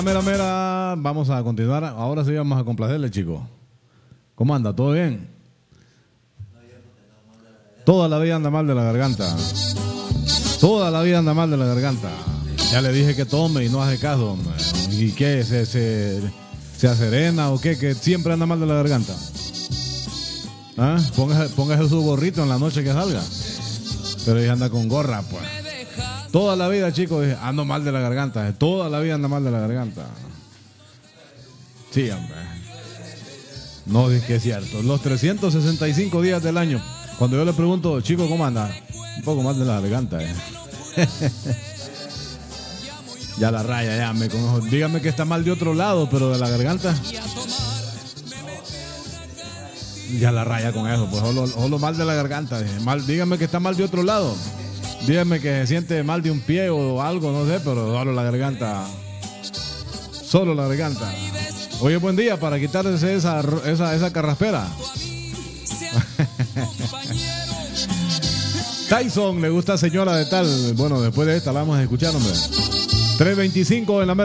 Mera, vamos a continuar. Ahora sí vamos a complacerle, chicos. ¿Cómo anda? ¿Todo bien? Toda la vida anda mal de la garganta. Toda la vida anda mal de la garganta. Ya le dije que tome y no hace caso, hombre. ¿Y qué? ¿Se aserena o qué? Que siempre anda mal de la garganta. ¿Ah? Póngase su gorrito en la noche que salga. Pero ella anda con gorra, pues. Toda la vida, chicos, ando mal de la garganta. Toda la vida anda mal de la garganta. Sí, hombre. No, es que es cierto. Los 365 días del año. Cuando yo le pregunto, chico, ¿cómo anda? Un poco mal de la garganta, Ya la raya, ya me conozco. Dígame que está mal de otro lado, pero de la garganta. Ya la raya con eso, pues solo mal de la garganta. Dígame que está mal de otro lado. Dígame que se siente mal de un pie o algo, no sé, pero solo la garganta. Solo la garganta. Hoy es buen día para quitarse esa carraspera. Tyson, le gusta señora de tal. Bueno, después de esta la vamos a escuchar, hombre. 3:25 en la